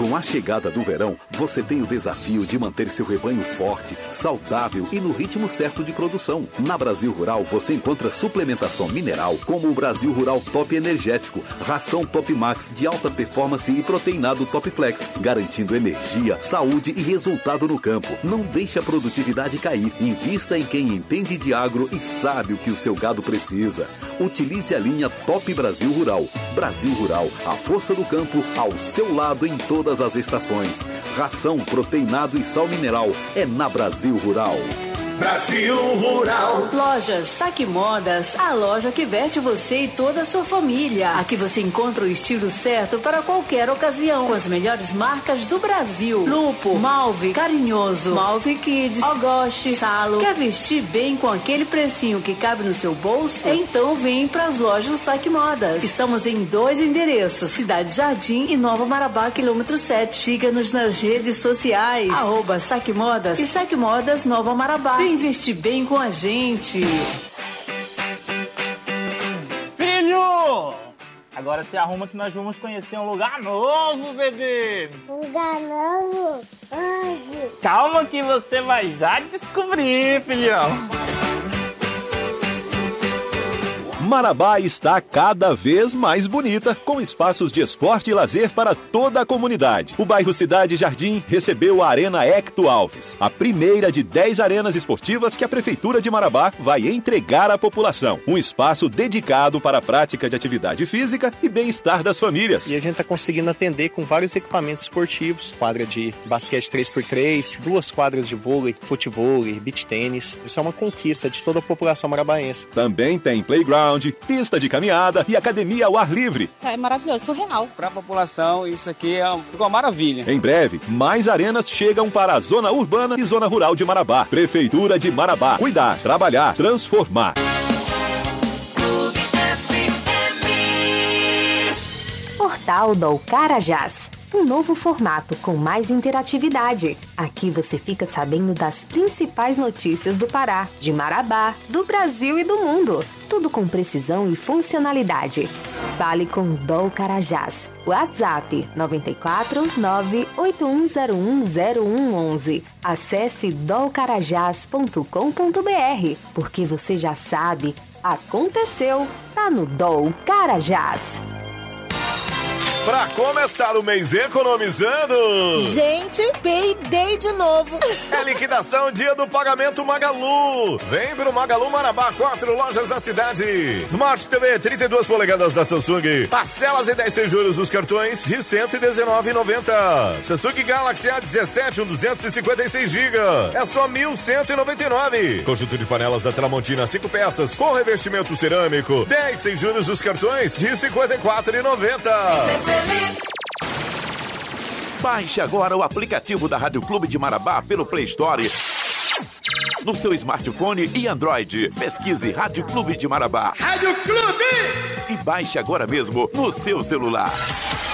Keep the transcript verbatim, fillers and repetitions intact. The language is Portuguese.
Com a chegada do verão, você tem o desafio de manter seu rebanho forte, saudável e no ritmo certo de produção. Na Brasil Rural, você encontra suplementação mineral como o Brasil Rural Top Energético, ração Top Max de alta performance e proteinado Top Flex, garantindo energia, saúde e resultado no campo. Não deixe a produtividade cair. Invista em quem entende de agro e sabe o que o seu gado precisa. Utilize a linha Top Brasil Rural. Brasil Rural, a força do campo ao seu lado em todas as estações. Ração, proteinado e sal mineral é na Brasil Rural. Brasil Rural. Lojas Saque Modas, a loja que veste você e toda a sua família. Aqui você encontra o estilo certo para qualquer ocasião, com as melhores marcas do Brasil. Lupo, Malve, Carinhoso, Malve Kids, Ogoshi, Salo. Quer vestir bem com aquele precinho que cabe no seu bolso? Então vem para as lojas Saque Modas. Estamos em dois endereços, Cidade Jardim e Nova Marabá, quilômetro sete. Siga-nos nas redes sociais, arroba Saque Modas e Saque Modas Nova Marabá. Vem investir bem com a gente. Filho! Agora se arruma que nós vamos conhecer um lugar novo, bebê. Lugar novo? Onde? Calma que você vai já descobrir, filhão. Marabá está cada vez mais bonita, com espaços de esporte e lazer para toda a comunidade. O bairro Cidade Jardim recebeu a Arena Hecto Alves, a primeira de dez arenas esportivas que a Prefeitura de Marabá vai entregar à população. Um espaço dedicado para a prática de atividade física e bem-estar das famílias. E a gente está conseguindo atender com vários equipamentos esportivos, quadra de basquete três por três, duas quadras de vôlei, futevôlei, beach tênis. Isso é uma conquista de toda a população marabaense. Também tem playground, pista de caminhada e academia ao ar livre. É maravilhoso, surreal. Para a população, isso aqui é, ficou uma maravilha. Em breve, mais arenas chegam para a zona urbana e zona rural de Marabá. Prefeitura de Marabá. Cuidar, trabalhar, transformar. Portal do Carajás. Um novo formato com mais interatividade. Aqui você fica sabendo das principais notícias do Pará, de Marabá, do Brasil e do mundo. Tudo com precisão e funcionalidade. Fale com o Dol Carajás. WhatsApp nove quatro nove oito um zero um zero um um um. Acesse dol carajás ponto com ponto b r. Porque você já sabe, aconteceu, tá no Dol Carajás. Pra começar o mês economizando... Gente, peidei de novo. É liquidação dia do pagamento Magalu. Vem pro Magalu Marabá, quatro lojas da cidade. Smart T V trinta e duas polegadas da Samsung. Parcelas em dez juros dos cartões de cento e dezenove reais e noventa centavos. Samsung Galaxy A dezessete, um duzentos e cinquenta e seis gigas. É só mil cento e noventa e nove reais. Conjunto de panelas da Tramontina, cinco peças, com revestimento cerâmico. dez juros dos cartões de cinquenta e quatro reais e noventa centavos. Baixe agora o aplicativo da Rádio Clube de Marabá pelo Play Store no seu smartphone e Android. Pesquise Rádio Clube de Marabá. Rádio Clube! E baixe agora mesmo no seu celular.